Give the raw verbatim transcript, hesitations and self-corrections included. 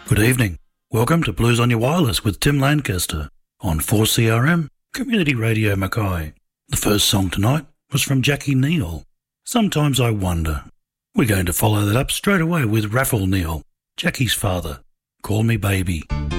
Good evening. Welcome to Blues on Your Wireless with Tim Lancaster on four C R M, Community Radio Mackay. The first song tonight was from Jackie Neal, Sometimes I Wonder. We're going to follow that up straight away with Raphael Neal, Jackie's father, Call Me Baby.